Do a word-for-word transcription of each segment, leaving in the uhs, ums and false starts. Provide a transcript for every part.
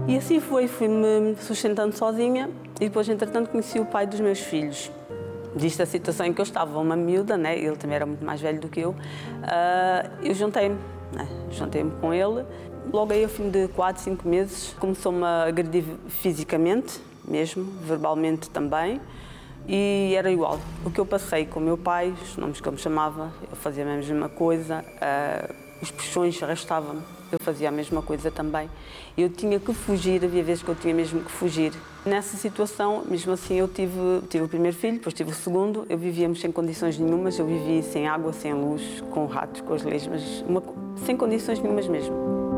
E assim foi, fui-me sustentando sozinha e depois, entretanto, conheci o pai dos meus filhos. Disto a situação em que eu estava, uma miúda, né? Ele também era muito mais velho do que eu, uh, eu juntei-me, né? Juntei-me com ele. Logo aí, ao fim de quatro, cinco meses, começou-me a agredir fisicamente, mesmo, verbalmente também, e era igual. O que eu passei com o meu pai, os nomes que ele me chamava, eu fazia a mesma coisa, uh, os puxões arrastavam-me, eu fazia a mesma coisa também. Eu tinha que fugir, havia vezes que eu tinha mesmo que fugir. Nessa situação, mesmo assim, eu tive, tive o primeiro filho, depois tive o segundo, eu vivíamos sem condições nenhumas, eu vivia sem água, sem luz, com ratos, com as lesmas, uma, sem condições nenhumas mesmo.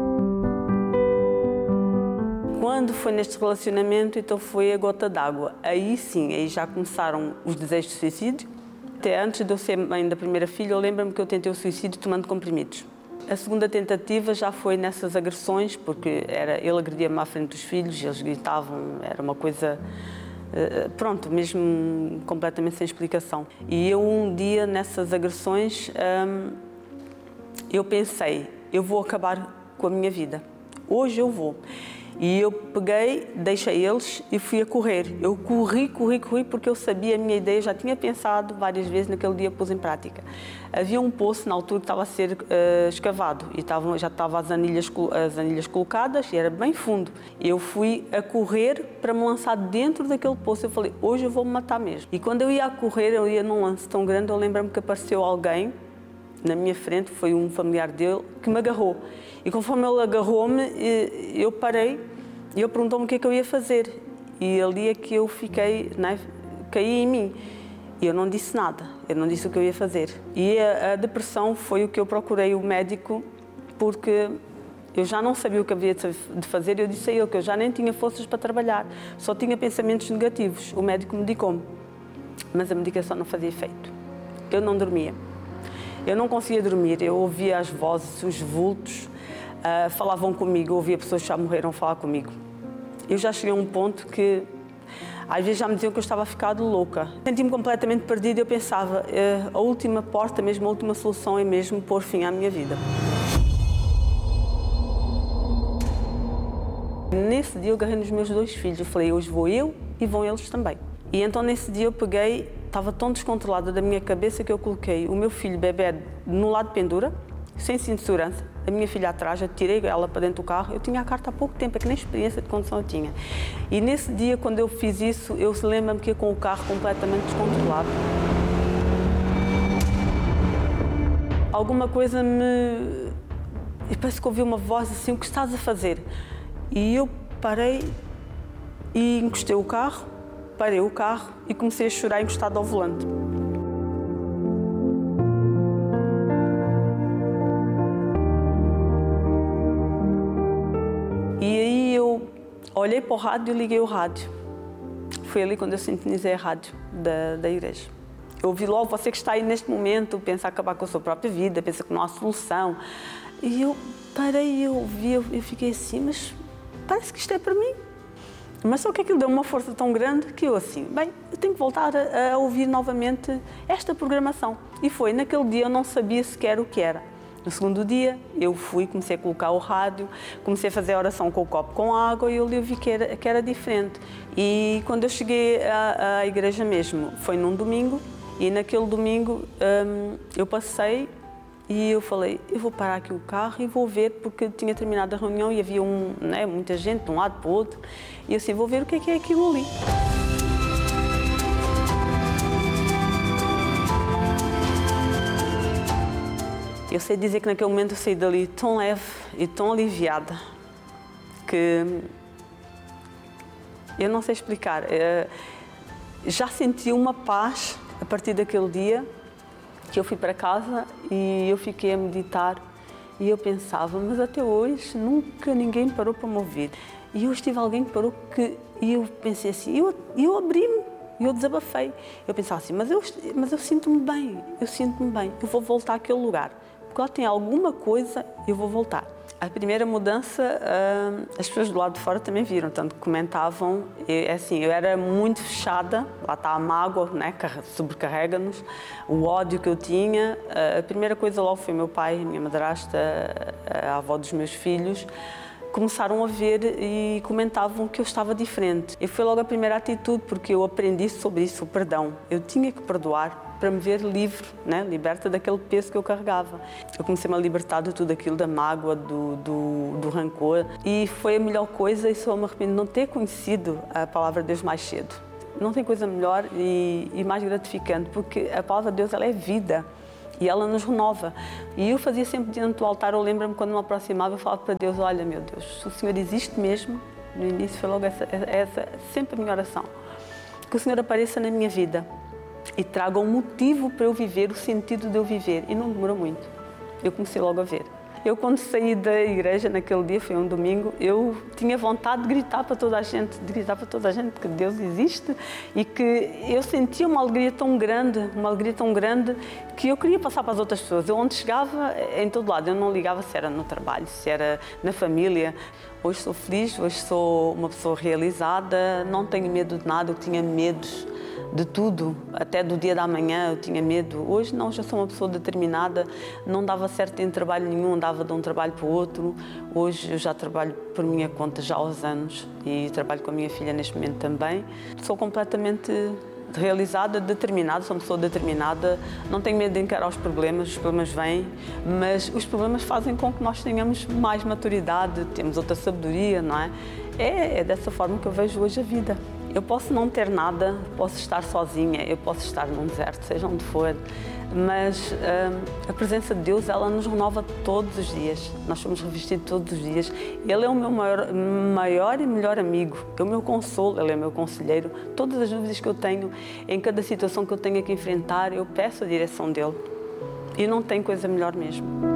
Quando foi neste relacionamento, então foi a gota d'água. Aí sim, aí já começaram os desejos de suicídio. Até antes de eu ser mãe da primeira filha, eu lembro-me que eu tentei o suicídio tomando comprimidos. A segunda tentativa já foi nessas agressões, porque era, ele agredia-me à frente dos filhos, eles gritavam, era uma coisa, pronto, mesmo completamente sem explicação. E eu um dia, nessas agressões, hum, eu pensei, eu vou acabar com a minha vida. Hoje eu vou. E eu peguei, deixei eles e fui a correr. Eu corri, corri, corri, porque eu sabia a minha ideia, já tinha pensado várias vezes, naquele dia pus em prática. Havia um poço na altura que estava a ser uh, escavado e estavam, já estavam as anilhas, as anilhas colocadas e era bem fundo. Eu fui a correr para me lançar dentro daquele poço. Eu falei, hoje eu vou me matar mesmo. E quando eu ia a correr, eu ia num lance tão grande, eu lembro-me que apareceu alguém na minha frente, foi um familiar dele, que me agarrou. E conforme ele agarrou-me, eu parei e ele perguntou-me o que é que eu ia fazer. E ali é que eu fiquei, né, caí em mim. E eu não disse nada, eu não disse o que eu ia fazer. E a, a depressão foi o que eu procurei o médico, porque eu já não sabia o que havia de fazer. Eu disse a ele que eu já nem tinha forças para trabalhar, só tinha pensamentos negativos. O médico medicou-me, mas a medicação não fazia efeito. Eu não dormia. Eu não conseguia dormir, eu ouvia as vozes, os vultos, uh, falavam comigo, eu ouvia pessoas que já morreram falar comigo. Eu já cheguei a um ponto que, às vezes já me diziam que eu estava a ficar louca. Senti-me completamente perdida e eu pensava, uh, a última porta, mesmo a última solução é mesmo pôr fim à minha vida. Nesse dia eu agarrei nos meus dois filhos, eu falei, hoje vou eu e vão eles também. E então nesse dia eu peguei, estava tão descontrolada da minha cabeça que eu coloquei o meu filho bebê no lado de pendura, sem cinto de segurança, a minha filha atrás, eu tirei ela para dentro do carro. Eu tinha a carta há pouco tempo, é que nem experiência de condução eu tinha. E nesse dia, quando eu fiz isso, eu lembro-me que ia com o carro completamente descontrolado. Alguma coisa me... Eu parece que ouvi uma voz assim, o que estás a fazer? E eu parei e encostei o carro, parei o carro e comecei a chorar encostado ao volante. E aí eu olhei para o rádio e liguei o rádio. Foi ali quando eu sintonizei a rádio da, da igreja. Eu ouvi logo, você que está aí neste momento, pensa acabar com a sua própria vida, pensa que não há solução. E eu parei, eu ouvi, eu, eu fiquei assim, mas parece que isto é para mim. Mas só que aquilo deu uma força tão grande que eu assim, bem, eu tenho que voltar a, a ouvir novamente esta programação. E foi, naquele dia eu não sabia sequer o que era. No segundo dia eu fui, comecei a colocar o rádio, comecei a fazer a oração com o copo com água e eu vi que era, que era diferente. E quando eu cheguei à, à igreja mesmo, foi num domingo e naquele domingo hum, eu passei e eu falei, eu vou parar aqui o carro e vou ver, porque tinha terminado a reunião e havia um, né, muita gente de um lado para o outro. E eu assim, vou ver o que é que é aquilo ali. Eu sei dizer que naquele momento eu saí dali tão leve e tão aliviada que eu não sei explicar. Já senti uma paz a partir daquele dia que eu fui para casa e eu fiquei a meditar e eu pensava, mas até hoje nunca ninguém parou para me ouvir. E hoje tive alguém que parou que, e eu pensei assim, eu, eu abri-me, eu desabafei. Eu pensava assim, mas eu, mas eu sinto-me bem, eu sinto-me bem, eu vou voltar àquele lugar. Porque lá tem alguma coisa, eu vou voltar. A primeira mudança, as pessoas do lado de fora também viram, tanto que comentavam, é assim, eu era muito fechada, lá está a mágoa, né, sobrecarrega-nos, o ódio que eu tinha. A primeira coisa logo foi meu pai, a minha madrasta, a avó dos meus filhos, começaram a ver e comentavam que eu estava diferente. E foi logo a primeira atitude, porque eu aprendi sobre isso, o perdão. Eu tinha que perdoar para me ver livre, né? Liberta daquele peso que eu carregava. Eu comecei-me a libertar de tudo aquilo, da mágoa, do, do, do rancor. E foi a melhor coisa, e só me arrependo de não ter conhecido a palavra de Deus mais cedo. Não tem coisa melhor e, e mais gratificante, porque a palavra de Deus, ela é vida. E ela nos renova. E eu fazia sempre diante do altar, eu lembro-me quando me aproximava, eu falava para Deus, olha, meu Deus, se o Senhor existe mesmo, no início foi logo essa, essa sempre a minha oração, que o Senhor apareça na minha vida e traga um motivo para eu viver, o sentido de eu viver. E não demorou muito, eu comecei logo a ver. Eu, quando saí da igreja naquele dia, foi um domingo, eu tinha vontade de gritar para toda a gente, de gritar para toda a gente que Deus existe e que eu sentia uma alegria tão grande, uma alegria tão grande que eu queria passar para as outras pessoas. Eu, onde chegava, em todo lado, eu não ligava se era no trabalho, se era na família. Hoje sou feliz, hoje sou uma pessoa realizada, não tenho medo de nada, eu tinha medos de tudo, até do dia da manhã eu tinha medo. Hoje não, já sou uma pessoa determinada, não dava certo em trabalho nenhum, andava de um trabalho para o outro. Hoje eu já trabalho por minha conta já há uns anos e trabalho com a minha filha neste momento também. Sou completamente realizada, determinada, sou uma pessoa determinada, não tenho medo de encarar os problemas, os problemas vêm, mas os problemas fazem com que nós tenhamos mais maturidade, temos outra sabedoria, não é? É, é dessa forma que eu vejo hoje a vida. Eu posso não ter nada, posso estar sozinha, eu posso estar num deserto, seja onde for, mas hum, a presença de Deus, ela nos renova todos os dias. Nós somos revestidos todos os dias. Ele é o meu maior, maior e melhor amigo, é o meu consolo, ele é o meu conselheiro. Todas as dúvidas que eu tenho, em cada situação que eu tenho que enfrentar, eu peço a direção dele. E não tem coisa melhor mesmo.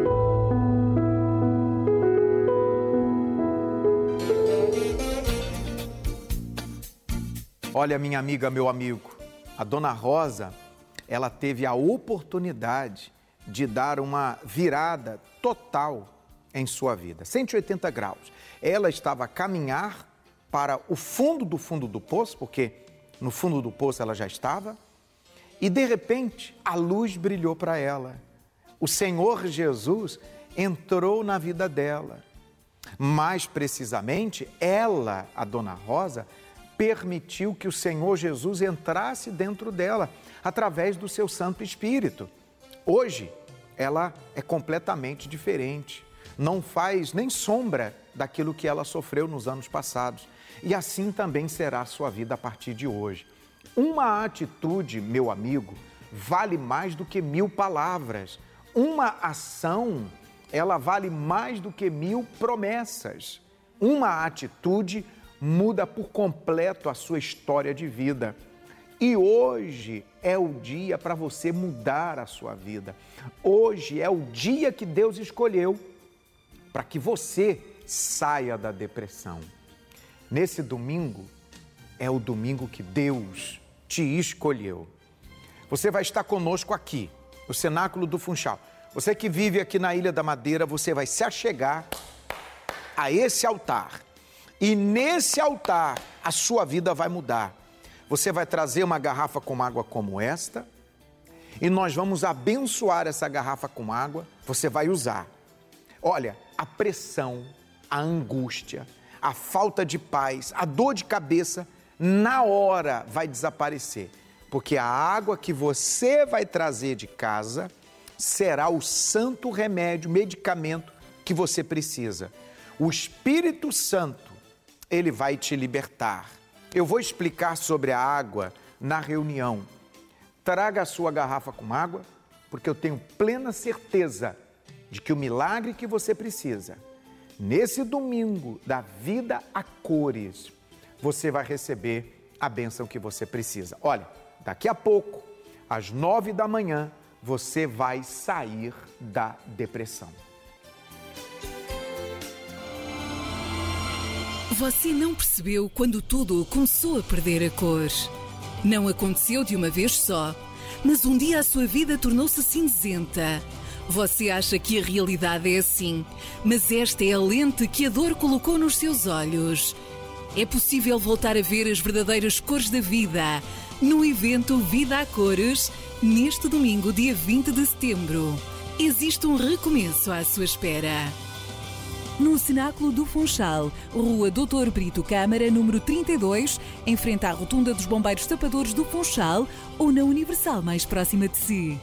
Olha, minha amiga, meu amigo, a Dona Rosa, ela teve a oportunidade de dar uma virada total em sua vida, cento e oitenta graus. Ela estava a caminhar para o fundo do fundo do poço, porque no fundo do poço ela já estava, e de repente a luz brilhou para ela. O Senhor Jesus entrou na vida dela. Mais precisamente, ela, a Dona Rosa, permitiu que o Senhor Jesus entrasse dentro dela, através do seu Santo Espírito. Hoje, ela é completamente diferente, não faz nem sombra daquilo que ela sofreu nos anos passados. E assim também será a sua vida a partir de hoje. Uma atitude, meu amigo, vale mais do que mil palavras. Uma ação, ela vale mais do que mil promessas. Uma atitude muda por completo a sua história de vida. E hoje é o dia para você mudar a sua vida. Hoje é o dia que Deus escolheu para que você saia da depressão. Nesse domingo, é o domingo que Deus te escolheu. Você vai estar conosco aqui, no Cenáculo do Funchal. Você que vive aqui na Ilha da Madeira, você vai se achegar a esse altar. E nesse altar, a sua vida vai mudar. Você vai trazer uma garrafa com água como esta, e nós vamos abençoar essa garrafa com água, você vai usar. Olha, a pressão, a angústia, a falta de paz, a dor de cabeça, na hora vai desaparecer. Porque a água que você vai trazer de casa será o santo remédio, medicamento que você precisa. O Espírito Santo, ele vai te libertar. Eu vou explicar sobre a água na reunião. Traga a sua garrafa com água, porque eu tenho plena certeza de que o milagre que você precisa, nesse domingo da vida a cores, você vai receber a bênção que você precisa. Olha, daqui a pouco, às nove da manhã, você vai sair da depressão. Você não percebeu quando tudo começou a perder a cor. Não aconteceu de uma vez só, mas um dia a sua vida tornou-se cinzenta. Você acha que a realidade é assim, mas esta é a lente que a dor colocou nos seus olhos. É possível voltar a ver as verdadeiras cores da vida no evento Vida a Cores, neste domingo, dia vinte de setembro. Existe um recomeço à sua espera. no Cenáculo do Funchal, Rua doutor Brito Câmara, número trinta e dois, em frente à Rotunda dos Bombeiros Tapadores do Funchal ou na Universal mais próxima de si.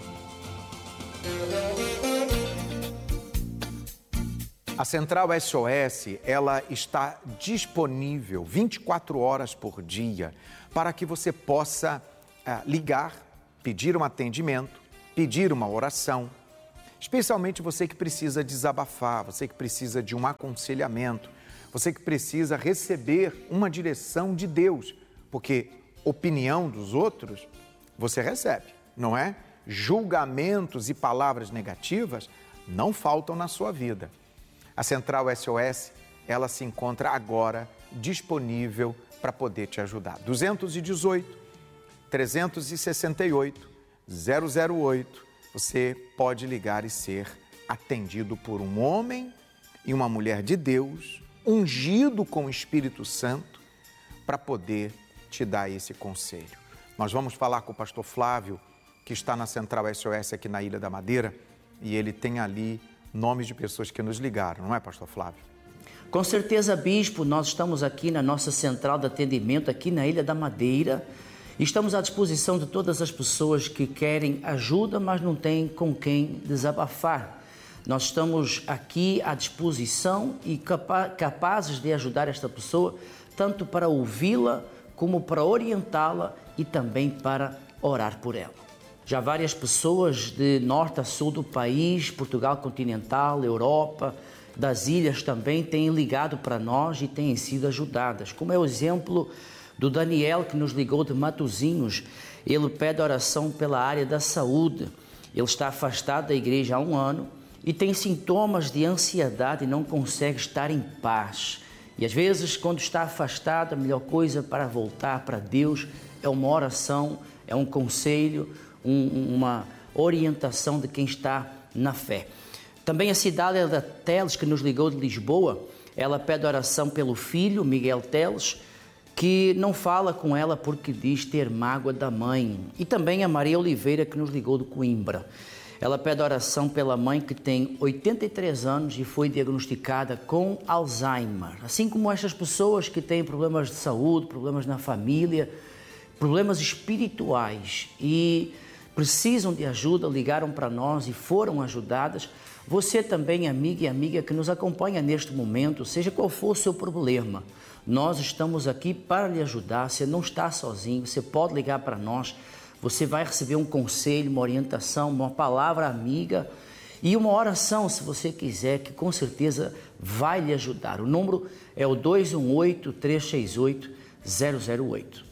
A Central S O S, ela está disponível vinte e quatro horas por dia para que você possa uh, ligar, pedir um atendimento, pedir uma oração, especialmente você que precisa desabafar, você que precisa de um aconselhamento, você que precisa receber uma direção de Deus, porque opinião dos outros você recebe, não é? Julgamentos e palavras negativas não faltam na sua vida. A Central S O S, ela se encontra agora disponível para poder te ajudar. dois um oito, três seis oito, zero zero oito. Você pode ligar e ser atendido por um homem e uma mulher de Deus, ungido com o Espírito Santo, para poder te dar esse conselho. Nós vamos falar com o pastor Flávio, que está na Central S O S aqui na Ilha da Madeira, e ele tem ali nomes de pessoas que nos ligaram, não é, pastor Flávio? Com certeza, bispo, nós estamos aqui na nossa central de atendimento, aqui na Ilha da Madeira. Estamos à disposição de todas as pessoas que querem ajuda, mas não têm com quem desabafar. Nós estamos aqui à disposição e capa- capazes de ajudar esta pessoa, tanto para ouvi-la, como para orientá-la e também para orar por ela. Já várias pessoas de norte a sul do país, Portugal continental, Europa, das ilhas também têm ligado para nós e têm sido ajudadas. Como é o exemplo do Daniel, que nos ligou de Matosinhos. Ele pede oração pela área da saúde. Ele está afastado da igreja há um ano e tem sintomas de ansiedade e não consegue estar em paz. E às vezes, quando está afastado, a melhor coisa para voltar para Deus é uma oração, é um conselho, um, uma orientação de quem está na fé. Também a Cidália da Teles, que nos ligou de Lisboa, ela pede oração pelo filho, Miguel Teles, que não fala com ela porque diz ter mágoa da mãe. E também a Maria Oliveira, que nos ligou de Coimbra. Ela pede oração pela mãe, que tem oitenta e três anos e foi diagnosticada com Alzheimer. Assim como estas pessoas que têm problemas de saúde, problemas na família, problemas espirituais e precisam de ajuda, ligaram para nós e foram ajudadas. Você também, amiga e amiga que nos acompanha neste momento, seja qual for o seu problema, nós estamos aqui para lhe ajudar. Você não está sozinho, você pode ligar para nós, você vai receber um conselho, uma orientação, uma palavra amiga e uma oração, se você quiser, que com certeza vai lhe ajudar. O número é o dois um oito, três seis oito, zero zero oito.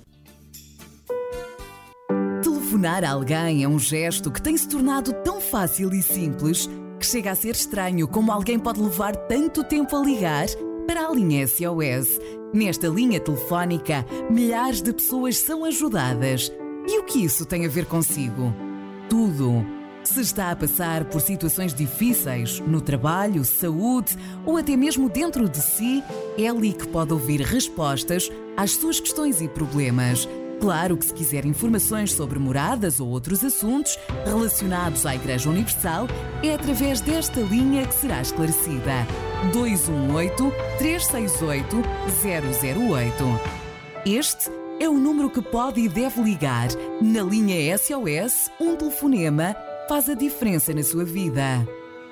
Telefonar a alguém é um gesto que tem se tornado tão fácil e simples que chega a ser estranho como alguém pode levar tanto tempo a ligar para a linha S O S. Nesta linha telefónica, milhares de pessoas são ajudadas. E o que isso tem a ver consigo? Tudo. Se está a passar por situações difíceis no trabalho, saúde ou até mesmo dentro de si, é ali que pode ouvir respostas às suas questões e problemas. Claro que se quiser informações sobre moradas ou outros assuntos relacionados à Igreja Universal, é através desta linha que será esclarecida. dois um oito, três seis oito, zero zero oito. Este é o número que pode e deve ligar. Na linha S O S, um telefonema faz a diferença na sua vida.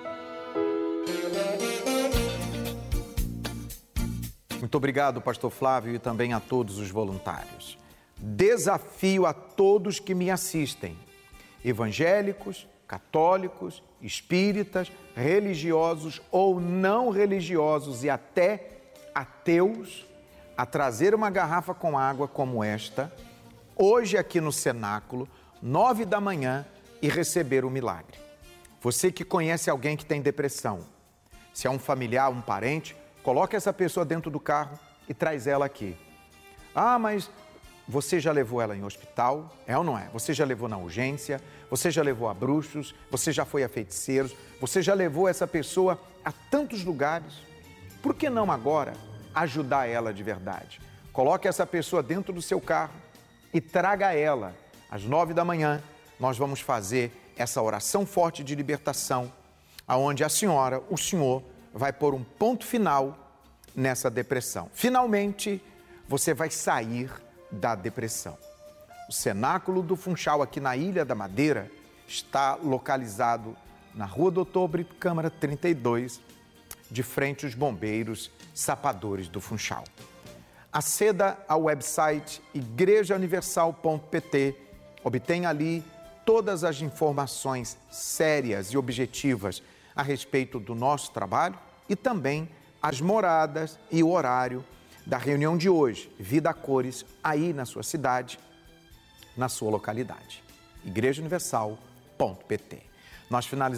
Muito obrigado, pastor Flávio, e também a todos os voluntários. Desafio a todos que me assistem, evangélicos, católicos, espíritas, religiosos ou não religiosos e até ateus, a trazer uma garrafa com água como esta, hoje aqui no cenáculo, nove da manhã, e receber o milagre. Você que conhece alguém que tem depressão, se é um familiar, um parente, coloque essa pessoa dentro do carro e traz ela aqui. Ah, mas você já levou ela em hospital, é ou não é? Você já levou na urgência, você já levou a bruxos, você já foi a feiticeiros, você já levou essa pessoa a tantos lugares. Por que não agora ajudar ela de verdade? Coloque essa pessoa dentro do seu carro e traga ela. Às nove da manhã, nós vamos fazer essa oração forte de libertação, aonde a senhora, o senhor, vai pôr um ponto final nessa depressão. Finalmente, você vai sair da depressão. O Cenáculo do Funchal, aqui na Ilha da Madeira, está localizado na Rua Doutor Brito Câmara trinta e dois, de frente aos bombeiros sapadores do Funchal. Aceda ao website igreja universal ponto p t, obtenha ali todas as informações sérias e objetivas a respeito do nosso trabalho e também as moradas e o horário da reunião de hoje, Vida a Cores, aí na sua cidade, na sua localidade. igreja universal ponto p t. Nós finalizamos